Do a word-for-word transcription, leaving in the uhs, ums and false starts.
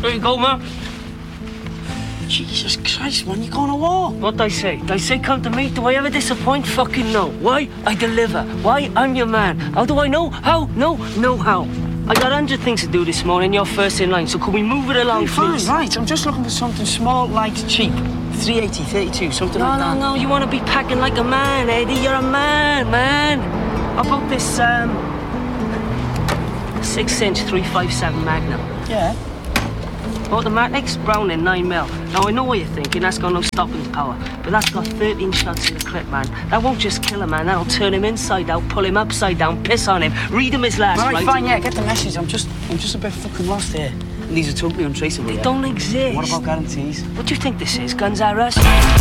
There you go, man. Jesus Christ, man, you're going to war. What'd I say? Did I say come to me? Do I ever disappoint? Fucking no. Why? I deliver. Why? I'm your man. How do I know? How? No, no how. I got a hundred things to do this morning. You're first in line, so can we move it along, Hey, fine, please? right. I'm just looking for something small, light, cheap. three eighty, thirty-two, something No, like no, that. no. You want to be packing like a man, Eddie. You're a man, man. How about this, um... six-inch three five seven Magnum? Yeah. Automatics, Browning, nine mil. Now, I know what you're thinking, that's got no stopping power, but that's got thirteen shots in the clip, man. That won't just kill a man, that'll turn him inside out, pull him upside down, piss on him, read him his last All right, right? fine, yeah, get the message. I'm just, I'm just a bit fucking lost here. And these are totally untraceable. They yeah? don't exist. What about guarantees? What do you think this is, Guns R Us?